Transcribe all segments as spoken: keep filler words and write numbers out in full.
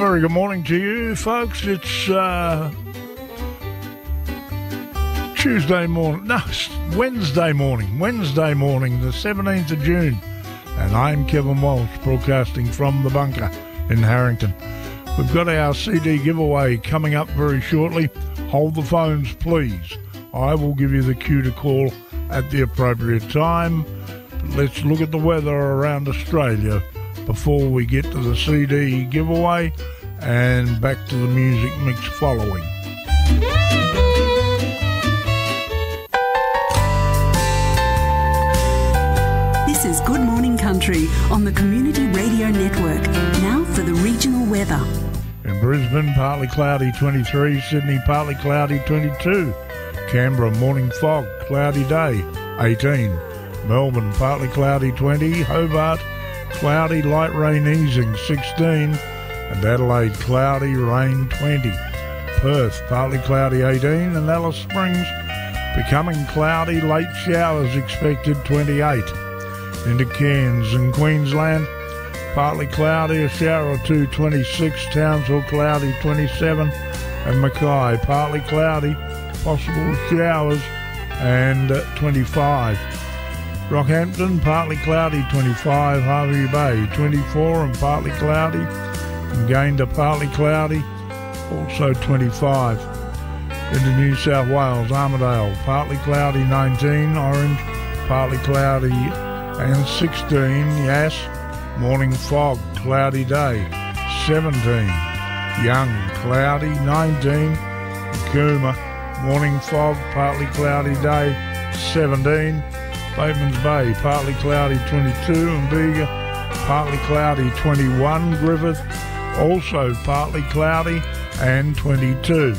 very good morning to you, folks. It's uh, Tuesday morning, no, it's Wednesday morning, Wednesday morning, the seventeenth of June, and I'm Kevin Walsh, broadcasting from the bunker in Harrington. We've got our C D giveaway coming up very shortly. Hold the phones, please. I will give you the cue to call at the appropriate time. But let's look at the weather around Australia before we get to the C D giveaway and back to the music mix following. This is Good Morning Country on the Community Radio Network. Now for the regional weather. In Brisbane, partly cloudy twenty-three, Sydney partly cloudy twenty-two, Canberra morning fog, cloudy day eighteen, Melbourne partly cloudy twenty, Hobart cloudy, light rain easing sixteen, and Adelaide cloudy, rain twenty. Perth partly cloudy eighteen, and Alice Springs becoming cloudy, late showers expected twenty-eight. Into Cairns and Queensland, partly cloudy, a shower or two twenty-six, Townsville cloudy twenty-seven, and Mackay partly cloudy, possible showers and twenty-five. Rockhampton, partly cloudy, twenty-five, Harvey Bay, twenty-four and partly cloudy, and Gayndah, partly cloudy, also twenty-five. Into New South Wales, Armidale, partly cloudy, nineteen, Orange, partly cloudy, and sixteen, Yass, morning fog, cloudy day, seventeen, Young, cloudy, nineteen, Cooma, morning fog, partly cloudy day, seventeen, Batemans Bay, partly cloudy twenty-two, and Bega, partly cloudy twenty-one, Griffith, also partly cloudy and twenty-two.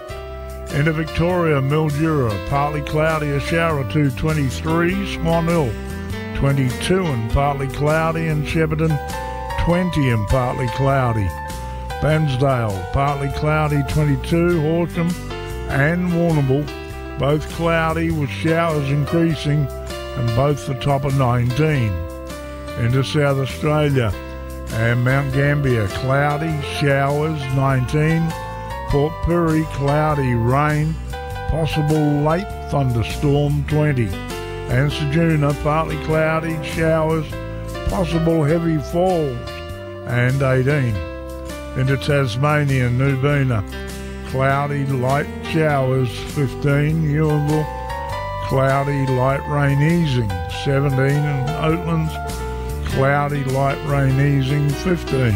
Into Victoria, Mildura, partly cloudy, a shower or two twenty-three, Swan Hill, twenty-two and partly cloudy, and Shepparton, twenty and partly cloudy. Bansdale, partly cloudy twenty-two, Horsham and Warrnambool, both cloudy with showers increasing, and both the top of nineteen. Into South Australia and Mount Gambier, cloudy, showers nineteen, Port Pirie, cloudy, rain, possible late thunderstorm twenty, and Ceduna, partly cloudy, showers, possible heavy falls and eighteen. Into Tasmania, Nubina, cloudy, light showers fifteen, Newinville, cloudy, light rain easing seventeen, and Oatlands, cloudy, light rain easing fifteen.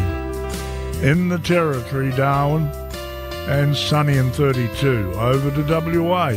In the Territory, Darwin, and sunny and thirty-two. Over to W A.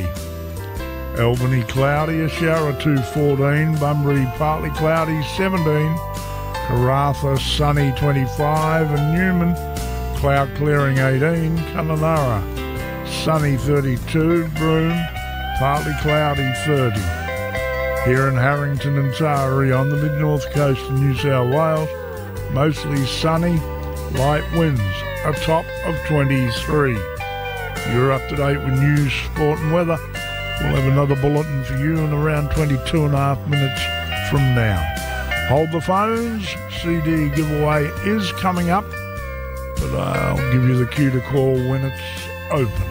Albany, cloudy, a shower or two fourteen, Bunbury, partly cloudy seventeen, Karratha, sunny twenty-five, and Newman, cloud clearing eighteen, Kununurra, sunny thirty-two, Broome, partly cloudy thirty. Here in Harrington and Taree on the mid-north coast of New South Wales, mostly sunny, light winds, a top of twenty-three. You're up to date with news, sport and weather. We'll have another bulletin for you in around twenty-two and a half minutes from now. Hold the phones, C D giveaway is coming up, but I'll give you the cue to call when it's open.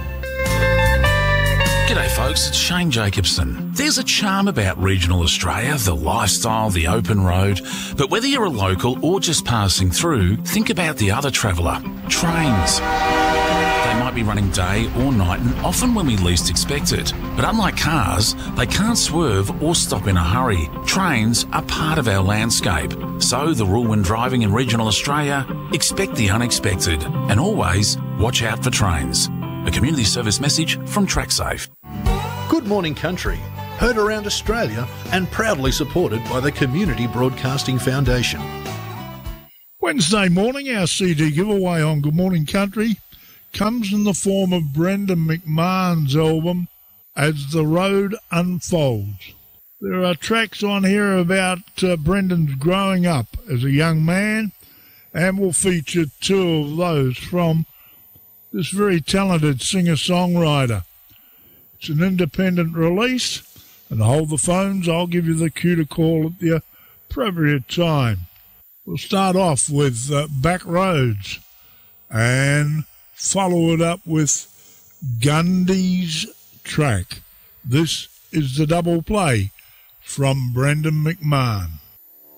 G'day folks, it's Shane Jacobson. There's a charm about regional Australia, the lifestyle, the open road, but whether you're a local or just passing through, think about the other traveller, trains. They might be running day or night and often when we least expect it. But unlike cars, they can't swerve or stop in a hurry. Trains are part of our landscape. So the rule when driving in regional Australia, expect the unexpected and always watch out for trains. A community service message from TrackSafe. Good Morning Country, heard around Australia and proudly supported by the Community Broadcasting Foundation. Wednesday morning, our C D giveaway on Good Morning Country comes in the form of Brendan McMahon's album, As the Road Unfolds. There are tracks on here about uh, Brendan's growing up as a young man, and we'll feature two of those from this very talented singer-songwriter. It's an independent release, and hold the phones, I'll give you the cue to call at the appropriate time. We'll start off with uh, Back Roads, and follow it up with Gundy's Track. This is the double play from Brendan McMahon.